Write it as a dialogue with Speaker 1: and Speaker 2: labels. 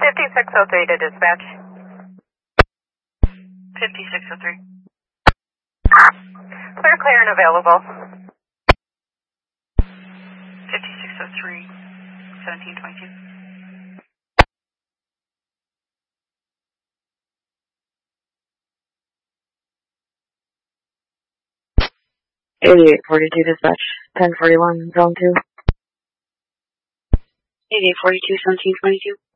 Speaker 1: 5603 to dispatch.
Speaker 2: 5603.
Speaker 1: Clear and available.
Speaker 2: 5603, 1722.
Speaker 3: 8842 dispatch, 1041, zone 2.
Speaker 2: 8842, 1722.